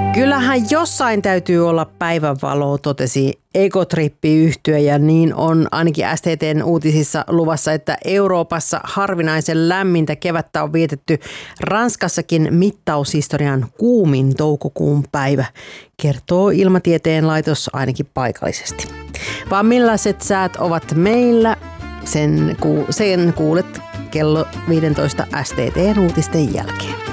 Kyllähän jossain täytyy olla päivänvaloa, totesi Ecotrip-yhtye, ja niin on ainakin STT:n uutisissa luvassa, että Euroopassa harvinaisen lämmintä kevättä on vietetty Ranskassakin mittaushistorian kuumin toukokuun päivä, kertoo Ilmatieteen laitos ainakin paikallisesti. Vaan millaiset säät ovat meillä, sen kuulet kello 15 STT:n uutisten jälkeen.